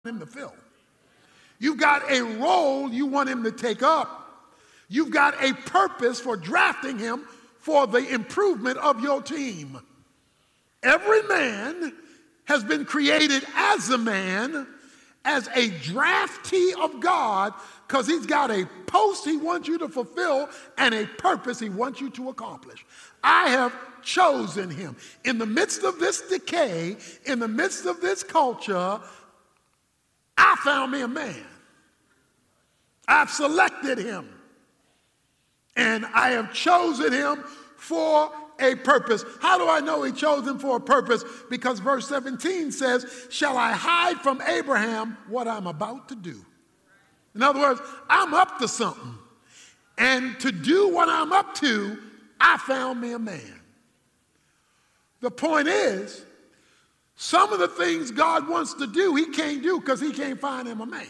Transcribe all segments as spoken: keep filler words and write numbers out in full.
him to fill. You've got a role you want him to take up. You've got a purpose for drafting him for the improvement of your team. Every man has been created as a man, as a draftee of God, because he's got a post he wants you to fulfill and a purpose he wants you to accomplish. I have chosen him. In the midst of this decay, in the midst of this culture, I found me a man. I've selected him. And I have chosen him for a purpose. How do I know he chose him for a purpose? Because verse seventeen says, shall I hide from Abraham what I'm about to do? In other words, I'm up to something. And to do what I'm up to, I found me a man. The point is, some of the things God wants to do, he can't do because he can't find him a man.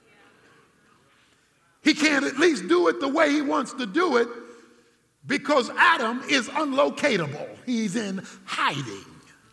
He can't at least do it the way he wants to do it because Adam is unlocatable. He's in hiding.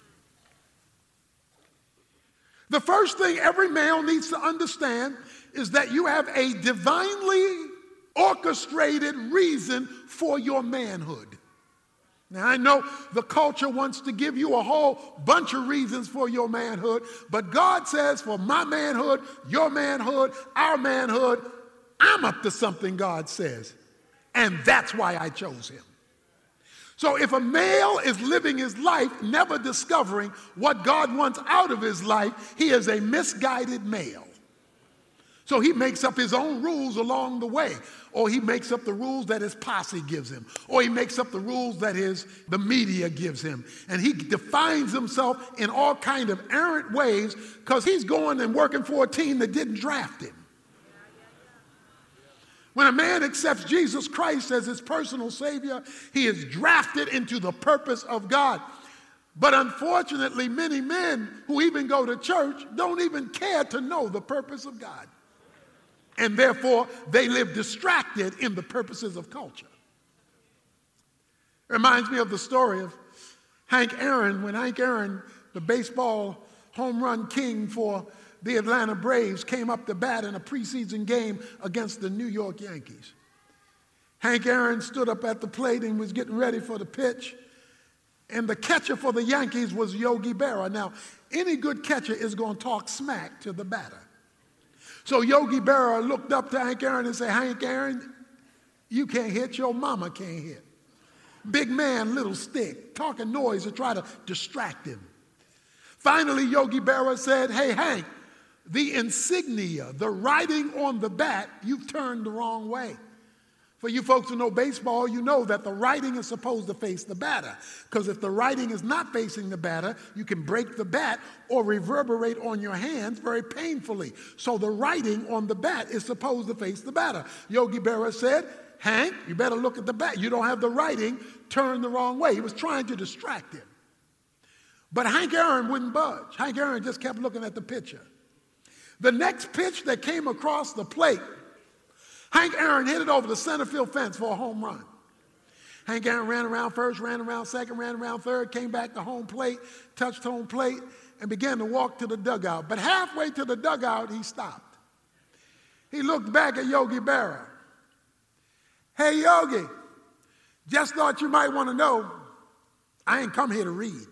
The first thing every male needs to understand is that you have a divinely orchestrated reason for your manhood. Now, I know the culture wants to give you a whole bunch of reasons for your manhood, but God says for my manhood, your manhood, our manhood, I'm up to something, God says, and that's why I chose him. So if a male is living his life never discovering what God wants out of his life, he is a misguided male. So he makes up his own rules along the way, or he makes up the rules that his posse gives him, or he makes up the rules that his the media gives him, and he defines himself in all kind of errant ways because he's going and working for a team that didn't draft him. When a man accepts Jesus Christ as his personal Savior, he is drafted into the purpose of God. But unfortunately, many men who even go to church don't even care to know the purpose of God. And therefore, they live distracted in the purposes of culture. It reminds me of the story of Hank Aaron, when Hank Aaron, the baseball home run king for the Atlanta Braves, came up to bat in a preseason game against the New York Yankees. Hank Aaron stood up at the plate and was getting ready for the pitch, and the catcher for the Yankees was Yogi Berra. Now, any good catcher is going to talk smack to the batter. So Yogi Berra looked up to Hank Aaron and said, Hank Aaron, you can't hit, your mama can't hit. Big man, little stick, talking noise to try to distract him. Finally, Yogi Berra said, hey, Hank, the insignia, the writing on the bat, you've turned the wrong way. For you folks who know baseball, you know that the writing is supposed to face the batter. Because if the writing is not facing the batter, you can break the bat or reverberate on your hands very painfully. So the writing on the bat is supposed to face the batter. Yogi Berra said, Hank, you better look at the bat. You don't have the writing turned the wrong way. He was trying to distract him. But Hank Aaron wouldn't budge. Hank Aaron just kept looking at the pitcher. The next pitch that came across the plate, Hank Aaron hit it over the center field fence for a home run. Hank Aaron ran around first, ran around second, ran around third, came back to home plate, touched home plate, and began to walk to the dugout. But halfway to the dugout, he stopped. He looked back at Yogi Berra. Hey, Yogi, just thought you might want to know, I ain't come here to read.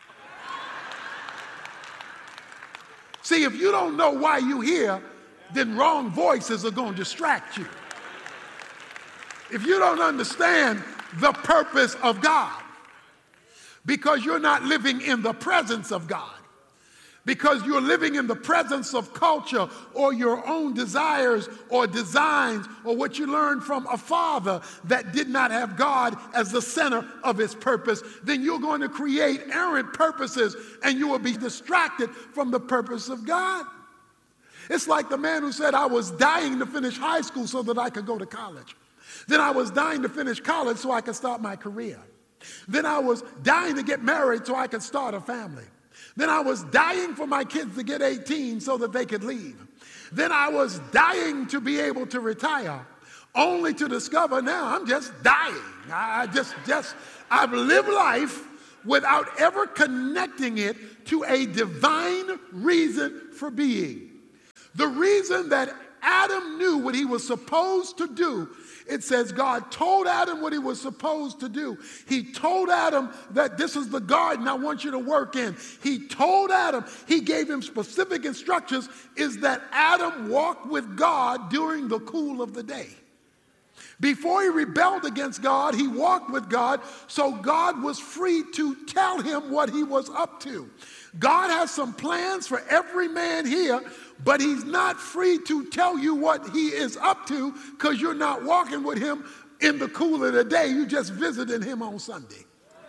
See, if you don't know why you're here, then wrong voices are going to distract you. If you don't understand the purpose of God, because you're not living in the presence of God, because you're living in the presence of culture or your own desires or designs or what you learned from a father that did not have God as the center of his purpose, then you're going to create errant purposes and you will be distracted from the purpose of God. It's like the man who said, I was dying to finish high school so that I could go to college. Then I was dying to finish college so I could start my career. Then I was dying to get married so I could start a family. Then I was dying for my kids to get eighteen so that they could leave. Then I was dying to be able to retire, only to discover now I'm just dying. I just, just, I've lived life without ever connecting it to a divine reason for being. The reason that Adam knew what he was supposed to do, it says God told Adam what he was supposed to do. He told Adam that this is the garden I want you to work in. He told Adam, he gave him specific instructions, is that Adam walked with God during the cool of the day. Before he rebelled against God, he walked with God, so God was free to tell him what he was up to. God has some plans for every man here, but he's not free to tell you what he is up to because you're not walking with him in the cool of the day. You just visited him on Sunday.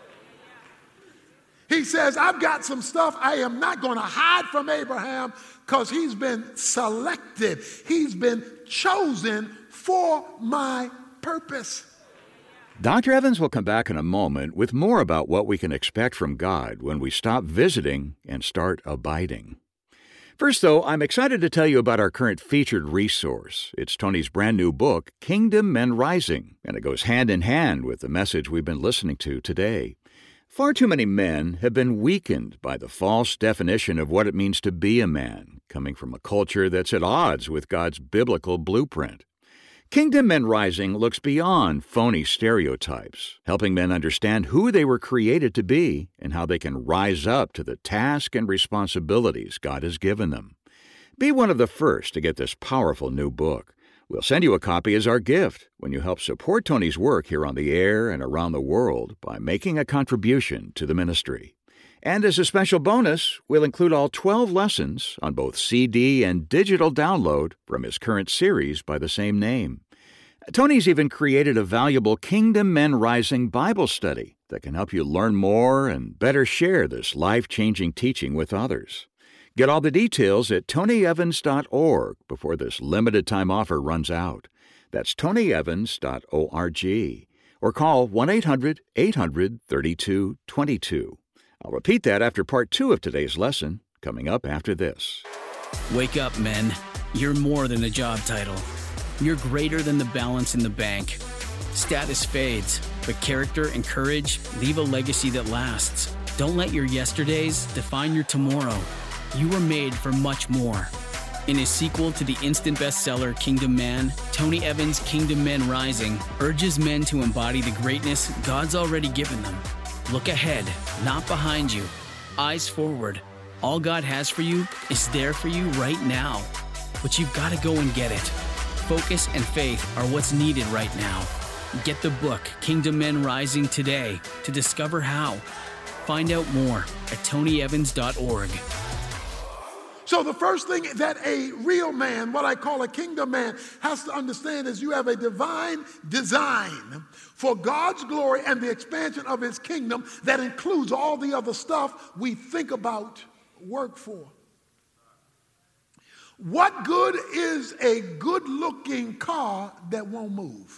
He says, I've got some stuff I am not going to hide from Abraham because he's been selected. He's been chosen for my purpose. Doctor Evans will come back in a moment with more about what we can expect from God when we stop visiting and start abiding. First, though, I'm excited to tell you about our current featured resource. It's Tony's brand new book, Kingdom Men Rising, and it goes hand in hand with the message we've been listening to today. Far too many men have been weakened by the false definition of what it means to be a man, coming from a culture that's at odds with God's biblical blueprint. Kingdom Men Rising looks beyond phony stereotypes, helping men understand who they were created to be and how they can rise up to the task and responsibilities God has given them. Be one of the first to get this powerful new book. We'll send you a copy as our gift when you help support Tony's work here on the air and around the world by making a contribution to the ministry. And as a special bonus, we'll include all twelve lessons on both C D and digital download from his current series by the same name. Tony's even created a valuable Kingdom Men Rising Bible study that can help you learn more and better share this life-changing teaching with others. Get all the details at tony evans dot org before this limited-time offer runs out. That's tony evans dot org. Or call one eight hundred eight hundred thirty-two twenty-two. I'll repeat that after part two of today's lesson, coming up after this. Wake up, men. You're more than a job title. You're greater than the balance in the bank. Status fades, but character and courage leave a legacy that lasts. Don't let your yesterdays define your tomorrow. You were made for much more. In his sequel to the instant bestseller Kingdom Man, Tony Evans' Kingdom Men Rising urges men to embody the greatness God's already given them. Look ahead, not behind you. Eyes forward. All God has for you is there for you right now. But you've got to go and get it. Focus and faith are what's needed right now. Get the book, Kingdom Men Rising, today to discover how. Find out more at tony evans dot org. So the first thing that a real man, what I call a kingdom man, has to understand is you have a divine design for God's glory and the expansion of his kingdom that includes all the other stuff we think about work for. What good is a good-looking car that won't move?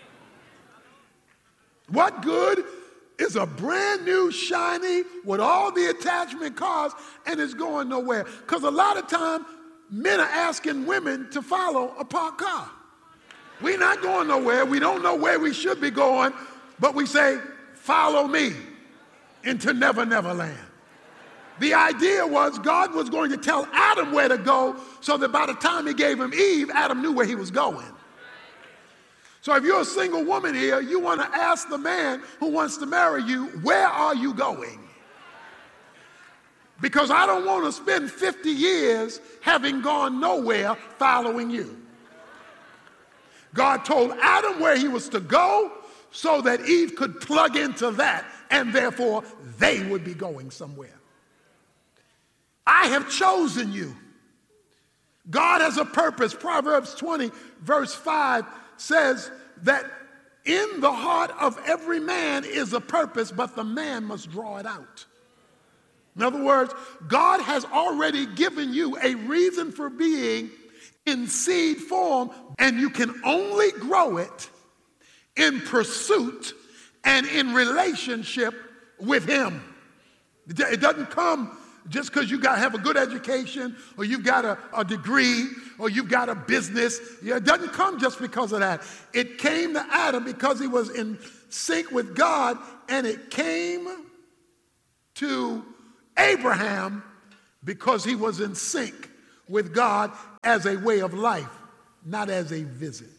What good is a brand new, shiny, with all the attachment cars, and it's going nowhere? Because a lot of time, men are asking women to follow a parked car. We're not going nowhere. We don't know where we should be going, but we say, follow me into Never Never Land. The idea was God was going to tell Adam where to go so that by the time he gave him Eve, Adam knew where he was going. So if you're a single woman here, you want to ask the man who wants to marry you, where are you going? Because I don't want to spend fifty years having gone nowhere following you. God told Adam where he was to go so that Eve could plug into that, and therefore they would be going somewhere. I have chosen you. God has a purpose. Proverbs twenty, verse five says that in the heart of every man is a purpose, but the man must draw it out. In other words, God has already given you a reason for being in seed form, and you can only grow it in pursuit and in relationship with him. It doesn't come just because you got to have a good education or you've got a, a degree or you've got a business. It doesn't come just because of that. It came to Adam because he was in sync with God, and it came to Abraham because he was in sync with God as a way of life, not as a visit.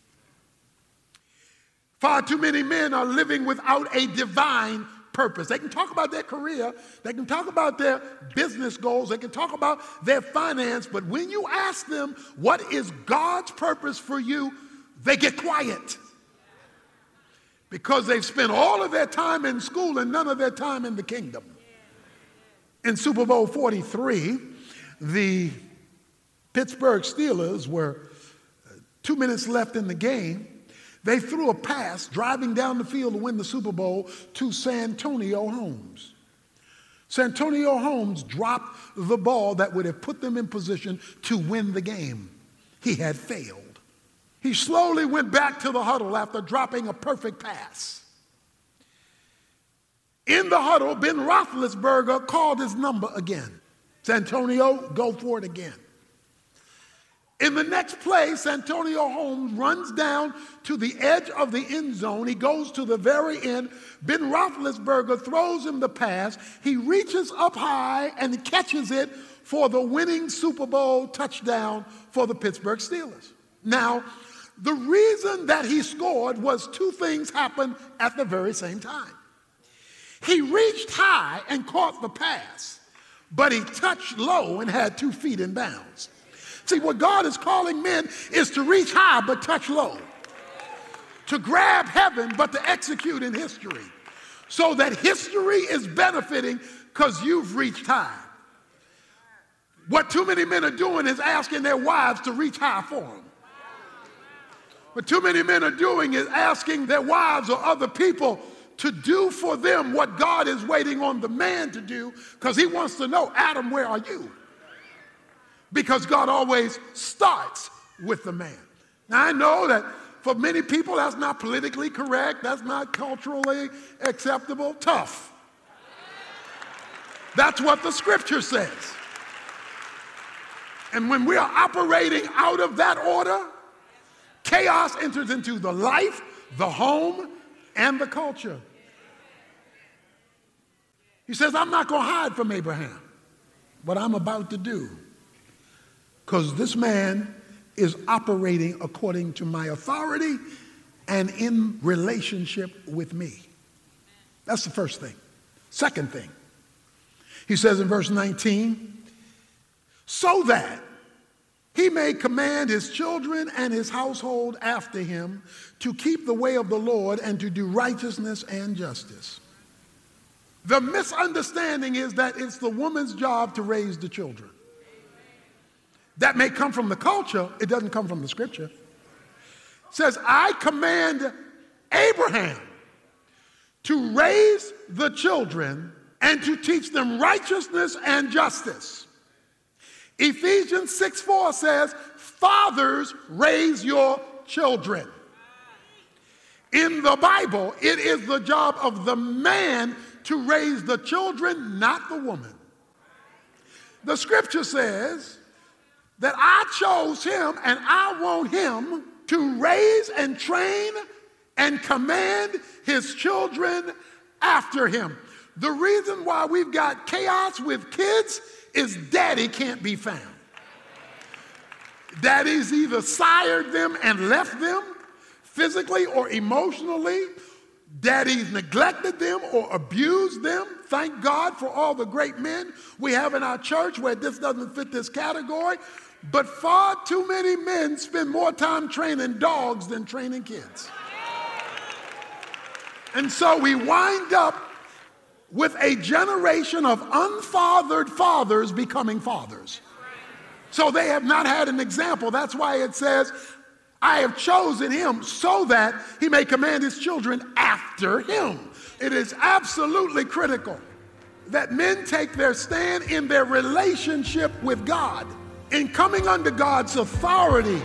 Far too many men are living without a divine purpose. They can talk about their career, they can talk about their business goals, they can talk about their finance, but when you ask them what is God's purpose for you, they get quiet. Because they've spent all of their time in school and none of their time in the kingdom. In Super Bowl forty-three, the Pittsburgh Steelers were two minutes left in the game. They threw a pass driving down the field to win the Super Bowl to Santonio Holmes. Santonio Holmes dropped the ball that would have put them in position to win the game. He had failed. He slowly went back to the huddle after dropping a perfect pass. In the huddle, Ben Roethlisberger called his number again. Santonio, go for it again. In the next play, Santonio Holmes runs down to the edge of the end zone. He goes to the very end. Ben Roethlisberger throws him the pass. He reaches up high and catches it for the winning Super Bowl touchdown for the Pittsburgh Steelers. Now, the reason that he scored was two things happened at the very same time. He reached high and caught the pass, but he touched low and had two feet in bounds. See, what God is calling men is to reach high but touch low, to grab heaven but to execute in history, so that history is benefiting because you've reached high. What too many men are doing is asking their wives to reach high for them. What too many men are doing is asking their wives or other people to do for them what God is waiting on the man to do, because he wants to know, Adam, where are you? Because God always starts with the man. Now, I know that for many people that's not politically correct, that's not culturally acceptable. Tough. That's what the scripture says. And when we are operating out of that order, chaos enters into the life, the home, and the culture. He says, I'm not going to hide from Abraham what I'm about to do, because this man is operating according to my authority and in relationship with me. That's the first thing. Second thing, he says in verse nineteen, so that he may command his children and his household after him to keep the way of the Lord and to do righteousness and justice. The misunderstanding is that it's the woman's job to raise the children. That may come from the culture. It doesn't come from the scripture. It says, I command Abraham to raise the children and to teach them righteousness and justice. Ephesians six four says, fathers, raise your children. In the Bible, it is the job of the man to raise the children, not the woman. The scripture says that I chose him and I want him to raise and train and command his children after him. The reason why we've got chaos with kids is daddy can't be found. Daddy's either sired them and left them physically or emotionally. Daddy's neglected them or abused them. Thank God for all the great men we have in our church where this doesn't fit this category. But far too many men spend more time training dogs than training kids. And so we wind up with a generation of unfathered fathers becoming fathers. So they have not had an example. That's why it says, I have chosen him so that he may command his children after him. It is absolutely critical that men take their stand in their relationship with God, in coming under God's authority.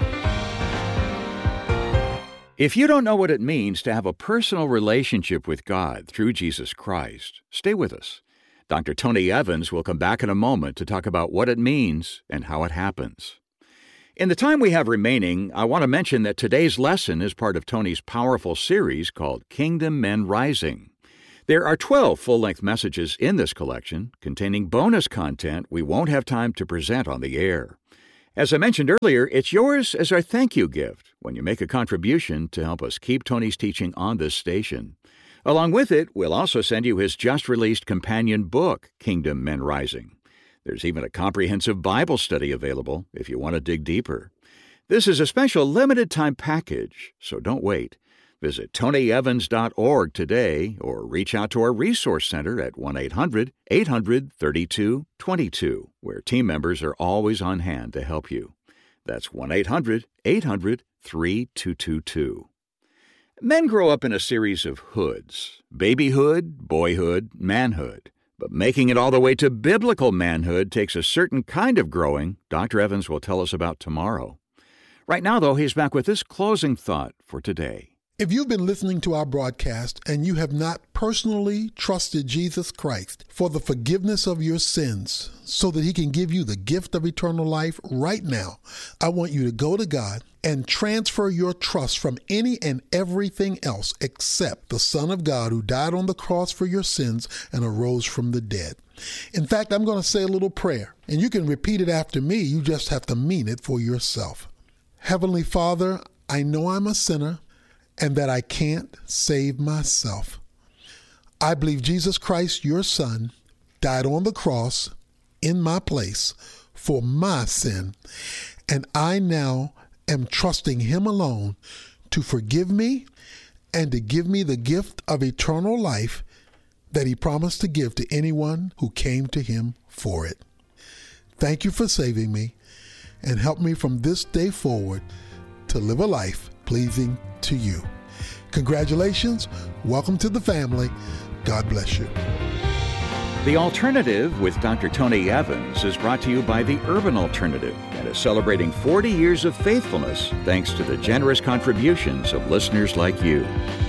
If you don't know what it means to have a personal relationship with God through Jesus Christ, stay with us. Doctor Tony Evans will come back in a moment to talk about what it means and how it happens. In the time we have remaining, I want to mention that today's lesson is part of Tony's powerful series called Kingdom Men Rising. There are twelve full-length messages in this collection containing bonus content we won't have time to present on the air. As I mentioned earlier, it's yours as our thank you gift when you make a contribution to help us keep Tony's teaching on this station. Along with it, we'll also send you his just-released companion book, Kingdom Men Rising. There's even a comprehensive Bible study available if you want to dig deeper. This is a special limited-time package, so don't wait. Visit tony evans dot org today or reach out to our Resource Center at one eight hundred eight hundred thirty-two twenty-two, where team members are always on hand to help you. That's one eight hundred eight hundred thirty-two twenty-two. Men grow up in a series of hoods: babyhood, boyhood, manhood. But making it all the way to biblical manhood takes a certain kind of growing Doctor Evans will tell us about tomorrow. Right now, though, he's back with this closing thought for today. If you've been listening to our broadcast and you have not personally trusted Jesus Christ for the forgiveness of your sins so that he can give you the gift of eternal life right now, I want you to go to God and transfer your trust from any and everything else except the Son of God who died on the cross for your sins and arose from the dead. In fact, I'm going to say a little prayer, and you can repeat it after me. You just have to mean it for yourself. Heavenly Father, I know I'm a sinner and that I can't save myself. I believe Jesus Christ, your Son, died on the cross in my place for my sin, and I now am trusting him alone to forgive me and to give me the gift of eternal life that he promised to give to anyone who came to him for it. Thank you for saving me, and help me from this day forward to live a life pleasing to you. Congratulations. Welcome to the family. God bless you. The Alternative with Doctor Tony Evans is brought to you by the Urban Alternative and is celebrating forty years of faithfulness thanks to the generous contributions of listeners like you.